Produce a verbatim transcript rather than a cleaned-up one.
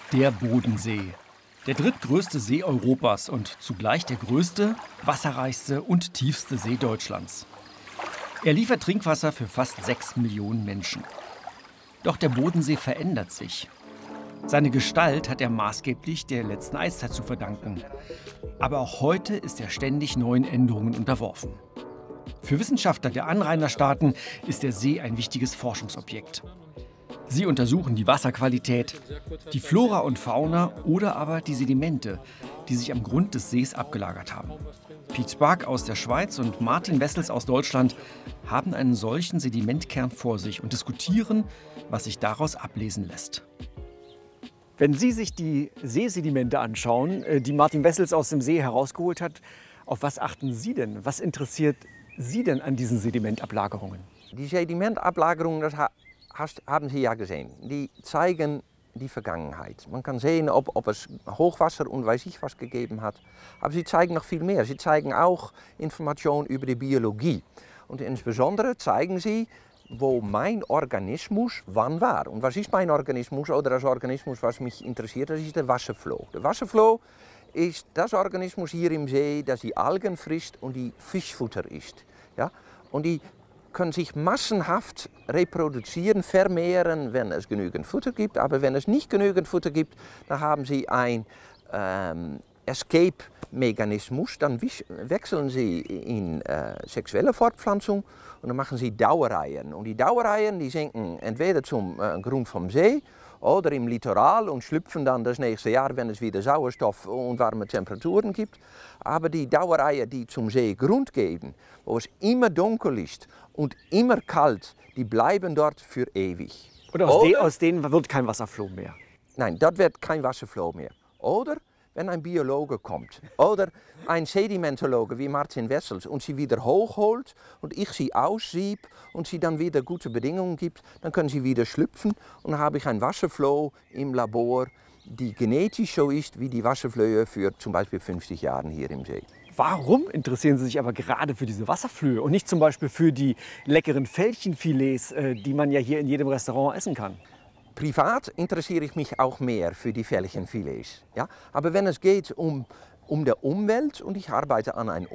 Der Bodensee. Der drittgrößte See Europas und zugleich der größte, wasserreichste und tiefste See Deutschlands. Er liefert Trinkwasser für fast sechs Millionen Menschen. Doch der Bodensee verändert sich. Seine Gestalt hat er maßgeblich der letzten Eiszeit zu verdanken. Aber auch heute ist er ständig neuen Änderungen unterworfen. Für Wissenschaftler der Anrainerstaaten ist der See ein wichtiges Forschungsobjekt. Sie untersuchen die Wasserqualität, die Flora und Fauna oder aber die Sedimente, die sich am Grund des Sees abgelagert haben. Piet Spark aus der Schweiz und Martin Wessels aus Deutschland haben einen solchen Sedimentkern vor sich und diskutieren, was sich daraus ablesen lässt. Wenn Sie sich die Seesedimente anschauen, die Martin Wessels aus dem See herausgeholt hat, auf was achten Sie denn? Was interessiert Sie denn an diesen Sedimentablagerungen? Die Sedimentablagerungen, das haben Sie ja gesehen, die zeigen die Vergangenheit. Man kann sehen, ob, ob es Hochwasser und weiß ich was gegeben hat. Aber sie zeigen noch viel mehr. Sie zeigen auch Informationen über die Biologie. Und insbesondere zeigen sie, wo mein Organismus wann war. Und was ist mein Organismus oder das Organismus, was mich interessiert, das ist der Wasserfloh. Der Wasserfloh ist das Organismus hier im See, das die Algen frisst und die Fischfutter isst. Ja? Und die können sich massenhaft reproduzieren, vermehren, wenn es genügend Futter gibt. Aber wenn es nicht genügend Futter gibt, dann haben sie ein ähm, Escape-Mechanismus. Dann wechseln sie in äh, sexuelle Fortpflanzung und dann machen sie Dauerreihen. Und die Dauerreihen, die sinken entweder zum äh, Grund vom See oder im Litoral und schlüpfen dann das nächste Jahr, wenn es wieder Sauerstoff und warme Temperaturen gibt. Aber die Dauerreihen, die zum Seegrund gehen, wo es immer dunkel ist und immer kalt, die bleiben dort für ewig. Und aus, Oder, de, aus denen wird kein Wasserfloh mehr? Nein, dort wird kein Wasserfloh mehr. Oder wenn ein Biologe kommt oder ein Sedimentologe wie Martin Wessels und sie wieder hochholt und ich sie aussieb und sie dann wieder gute Bedingungen gibt, dann können sie wieder schlüpfen und dann habe ich ein Wasserfloh im Labor, die genetisch so ist wie die Wasserflöhe für zum Beispiel fünfzig Jahre hier im See. Warum interessieren Sie sich aber gerade für diese Wasserflöhe und nicht zum Beispiel für die leckeren Felchenfilets, die man ja hier in jedem Restaurant essen kann? Privat interessiere ich mich auch mehr für die Felchenfilets. Ja? Aber wenn es geht um, um die Umwelt und ich arbeite an einem